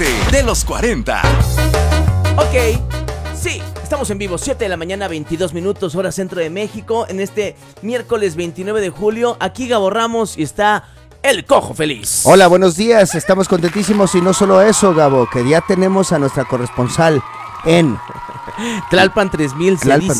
parte de los 40. Ok, sí, estamos en vivo, 7 de la mañana, 22 minutos, hora centro de México, en este miércoles 29 de julio. Aquí Gabo Ramos y está el Cojo Feliz. Hola, buenos días, estamos contentísimos y no solo eso, Gabo, que ya tenemos a nuestra corresponsal en Tlalpan 3000,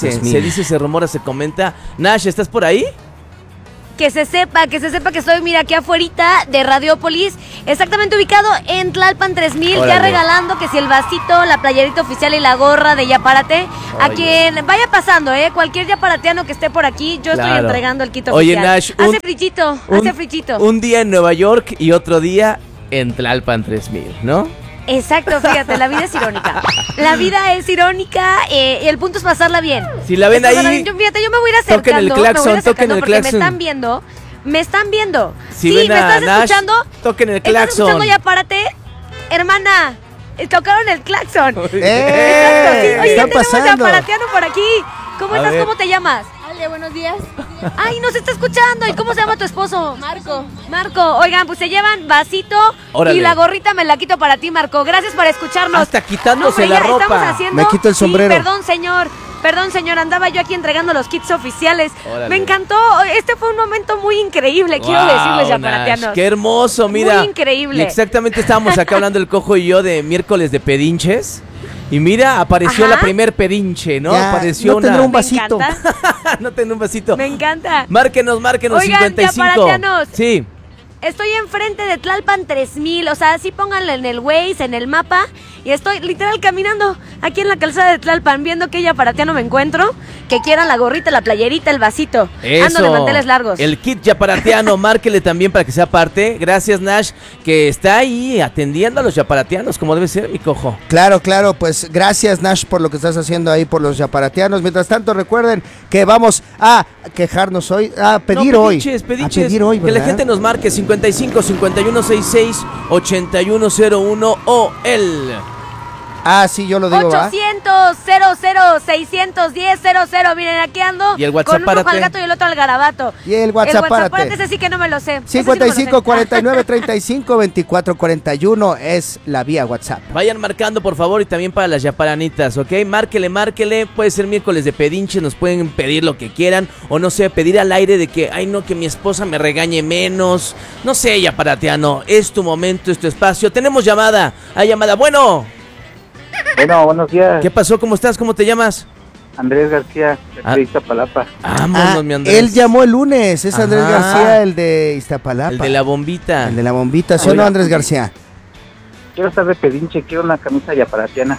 se rumora, se comenta. Nash, ¿estás por ahí? Que se sepa que estoy, mira, aquí afuerita de Radiopolis, exactamente ubicado en Tlalpan 3000, Órale. ya regalando que si el vasito, la playerita oficial y la gorra de Yaparate, a quien vaya pasando, cualquier yaparateano que esté por aquí, yo estoy entregando el kit Oye, oficial. Nash, hace frichito. Un día en Nueva York y otro día en Tlalpan 3000, ¿no? Exacto, fíjate, la vida es irónica. La vida es irónica y el punto es pasarla bien. Si la ven ahí, yo me voy a ir acercando. toquen el claxon porque claxon. me están viendo. Si sí, ven ¿me a estás Nash, escuchando? toquen el ¿Estás claxon. escuchando ya? Párate, hermana. Tocaron el claxon. Exacto, sí. ¿Qué Oye, está tenemos pasando? ya Yaparateano por aquí. ¿Cómo estás? ver. ¿Cómo te llamas? Ale, buenos días. Ay, nos está escuchando. ¿Y cómo se llama tu esposo? Marco. Marco, oigan, pues se llevan vasito. Órale. Y la gorrita me la quito para ti, Marco. Gracias por escucharnos. Hasta quitándose hombre, la ya ropa. estamos haciendo... Me quito el sombrero. Sí, perdón, señor, andaba yo aquí entregando los kits oficiales. Órale. Me encantó, este fue un momento muy increíble, quiero Wow, decirles, Nash, yaparateanos. qué hermoso, mira. Muy increíble. Y exactamente estábamos acá hablando el Cojo y yo de miércoles de pedinches. Y mira, apareció Ajá. la primer pedinche, ¿no? Ya, Apareció no tendrá una... un vasito. Me encanta, No tengo un vasito. me encanta. Márquenos, Oigan, 55. yaparateanos. Sí. Estoy enfrente de Tlalpan 3000, o sea, así pónganlo en el Waze, en el mapa, y estoy literal caminando aquí en la calzada de Tlalpan, viendo que yaparateano me encuentro, que quieran la gorrita, la playerita, el vasito. Eso. Ando de manteles largos. El kit yaparateano, márquele también para que sea parte. Gracias, Nash, que está ahí atendiendo a los yaparateanos, como debe ser, mi Cojo. Claro, pues gracias, Nash, por lo que estás haciendo ahí por los yaparateanos. Mientras tanto, recuerden que vamos a quejarnos hoy, a pedir No, hoy. pedinches. A pedir hoy, que la ¿verdad? gente nos marque 55 5166 8101 o el... Ah, sí, yo lo digo, ¿va? 800 610 00. Miren, aquí ando. Y el WhatsApp, con uno párate. al gato y el otro al garabato. Y el WhatsApp, párate. párate, ese sí que no me lo sé. 55 49 35 24 41 es la vía WhatsApp. Vayan marcando, por favor, y también para las yaparanitas, ¿ok? Márquele. Puede ser miércoles de pedinche, nos pueden pedir lo que quieran. O no sé, pedir al aire de que, ay no, que mi esposa me regañe menos. No sé, yaparateano, es tu momento, es tu espacio. Tenemos llamada. Hay llamada. Bueno, Buenos días. ¿qué pasó? ¿Cómo estás? ¿Cómo te llamas? Andrés García, Ah. de Iztapalapa. Vámonos, mi Andrés. Él llamó el lunes, es Andrés Ajá. García, el de Iztapalapa. El de la bombita. El de la bombita, ¿sí o no, Oiga. Andrés García? Quiero estar de pedinche, quiero una camisa yaparatiana.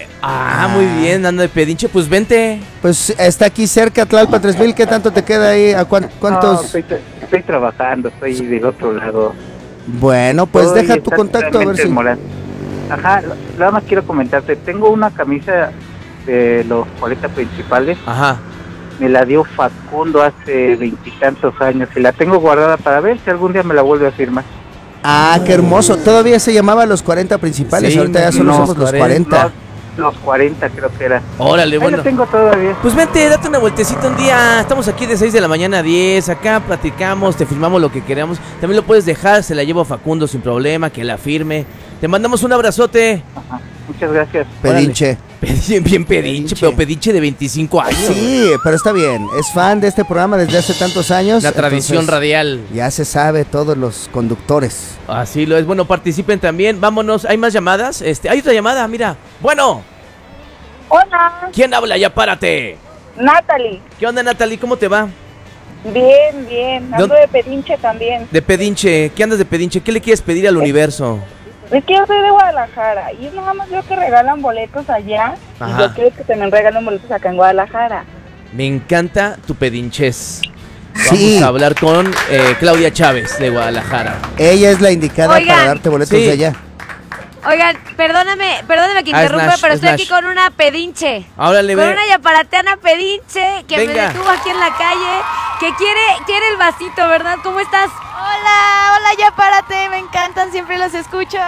Muy bien, anda de pedinche, pues vente. Pues está aquí cerca, Tlalpan 3000, ¿qué tanto te queda ahí? ¿A cuántos? No, estoy trabajando, estoy del otro lado. Bueno, pues Estoy deja tu contacto a ver exactamente si... en Morán. Ajá, nada más quiero comentarte, tengo una camisa de los 40 principales, Ajá. me la dio Facundo hace 20 y tantos años y la tengo guardada para ver si algún día me la vuelve a firmar. Ah, qué hermoso. Todavía se llamaba los 40 principales, Sí, ahorita ya solo no, somos los 40. Los 40 creo que era. Órale, Ahí bueno. la tengo todavía. Pues vente, date una vueltecita un día. Estamos aquí de 6 de la mañana a 10. Acá platicamos, te firmamos lo que queramos. También lo puedes dejar, se la llevo a Facundo sin problema, que la firme. Te mandamos un abrazote. Ajá, muchas gracias. Pedinche. Bien pedinche, pero pedinche de 25 años. Sí, pero está bien. Es fan de este programa desde hace tantos años. La tradición entonces radial. Ya se sabe, todos los conductores. Así lo es. Bueno, participen también. Vámonos. ¿Hay más llamadas? Hay otra llamada, mira. Bueno, Hola, ¿quién habla? Ya párate. Natalie. ¿Qué onda, Natalie? ¿Cómo te va? Bien. Ando ¿Dónde? de pedinche también. De pedinche. ¿Qué andas de pedinche? ¿Qué le quieres pedir al universo? Es que yo soy de Guadalajara y nada más veo que regalan boletos allá. Ajá. Y yo quiero que también regalen boletos acá en Guadalajara. Me encanta tu pedinches. Sí. Vamos a hablar con Claudia Chávez de Guadalajara. Ella es la indicada Oigan. para darte boletos Sí. de allá. Oigan, perdóname que Ah, es interrumpa, Nash, pero es estoy aquí Nash. con una pedinche. Ahora le Con ve. una yaparateana pedinche que Venga. me detuvo aquí en la calle, que quiere el vasito, ¿verdad? ¿Cómo estás? Hola, ya párate, me encantan, siempre los escucho.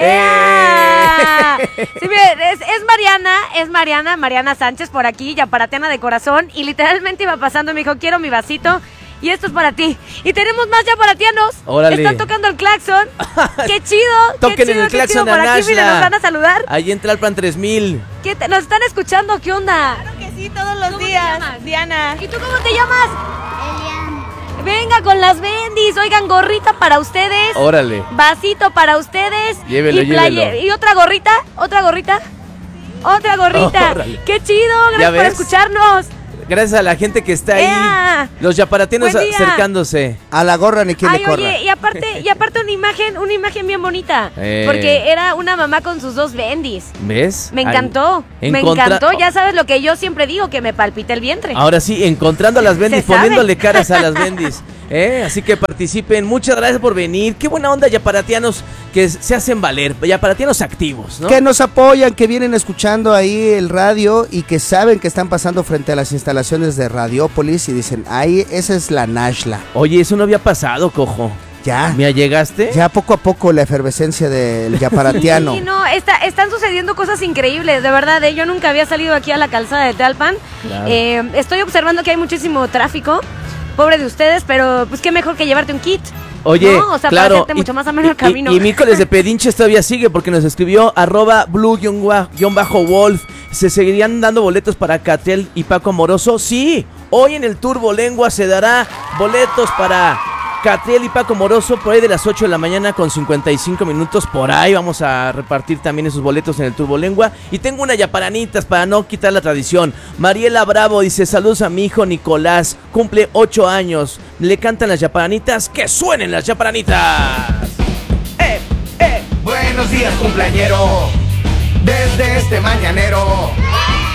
¡Ea! Sí, miren, es Mariana Sánchez por aquí, yaparateana de corazón, y literalmente iba pasando y me dijo, quiero mi vasito. Y esto es para ti. Y tenemos más yaparatianos. Órale. Están tocando el claxon. ¡Qué chido! Toquen ¡Qué chido, el qué claxon chido! Por a aquí, miren, Nashla. nos van a saludar. Ahí en Tlalpan 3000. ¿Nos están escuchando? ¿Qué onda? Claro que sí, todos los ¿Cómo te días. llamas? Diana. ¿Y tú cómo te llamas? Venga con las bendis. Oigan, gorrita para ustedes. Órale. Vasito para ustedes. Llévelo, llévelo. ¿Y otra gorrita? ¿Otra gorrita? ¡Otra gorrita! Órale. ¡Qué chido! ¿Ya Gracias por ves? escucharnos. Gracias a la gente que está ahí. ¡Ea! Los yaparatianos Buen día. acercándose. A la gorra ni quien Ay, le corra. oye, y aparte una imagen bien bonita. Eh. Porque era una mamá con sus dos bendis. ¿Ves? Me Ahí. encantó. Me Encontra- encantó. Ya sabes lo que yo siempre digo, que me palpita el vientre. Ahora sí, encontrando a las bendis, Se sabe. poniéndole caras a las bendis. Así que participen. Muchas gracias por venir. Qué buena onda, yaparatianos que se hacen valer. Yaparatianos activos, ¿no? Que nos apoyan, que vienen escuchando ahí el radio y que saben que están pasando frente a las instalaciones de Radiópolis y dicen, ahí, esa es la Nashla. Oye, eso no había pasado, cojo. Ya, ¿Me allegaste? ya poco a poco la efervescencia del yaparatiano. Sí, no, están sucediendo cosas increíbles, de verdad. Yo nunca había salido aquí a la calzada de Tlalpan. Claro. Estoy observando que hay muchísimo tráfico. Pobre de ustedes, pero pues qué mejor que llevarte un kit. Oye, No, o sea, para claro, hacerte mucho más ameno el camino. Y miércoles de pedinches todavía sigue porque nos escribió @blue_wolf. ¿Se seguirían dando boletos para Catriel y Paco Amoroso? Sí, hoy en el Turbo Lengua se dará boletos para Catriel y Paco Amoroso por ahí de las 8 de la mañana con 55 minutos. Por ahí vamos a repartir también esos boletos en el Turbo Lengua. Y tengo una yaparanitas para no quitar la tradición. Mariela Bravo dice, saludos a mi hijo Nicolás, cumple 8 años. Le cantan las yaparanitas, que suenen las yaparanitas. Buenos días, cumpleañero. Desde este mañanero